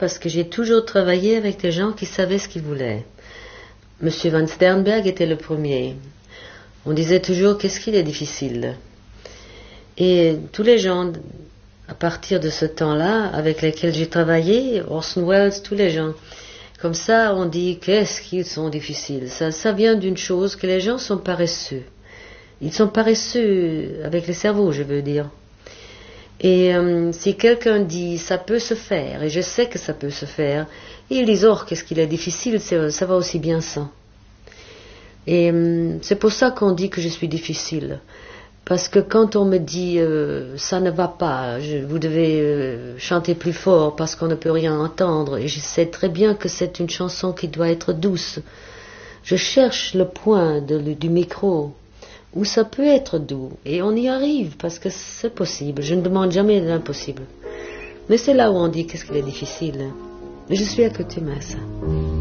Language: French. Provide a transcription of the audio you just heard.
parce que j'ai toujours travaillé avec des gens qui savaient ce qu'ils voulaient. Monsieur Van Sternberg était le premier. On disait toujours qu'est-ce qu'il est difficile. Et tous les gens, à partir de ce temps-là, avec lesquels j'ai travaillé, Orson Welles, tous les gens, comme ça, on dit qu'est-ce qu'ils sont difficiles. Ça vient d'une chose que les gens sont paresseux. Ils sont paresseux avec les cerveaux, je veux dire. Et si quelqu'un dit ça peut se faire, et je sais que ça peut se faire, ils disent oh qu'est-ce qu'il est difficile, ça va aussi bien ça. Et c'est pour ça qu'on dit que je suis difficile. Parce que quand on me dit ça ne va pas, vous devez chanter plus fort parce qu'on ne peut rien entendre, et je sais très bien que c'est une chanson qui doit être douce. Je cherche le point du micro où ça peut être doux, et on y arrive parce que c'est possible. Je ne demande jamais l'impossible. Mais c'est là où on dit qu'est-ce qu'il est difficile. Mais je suis accoutumée à ça.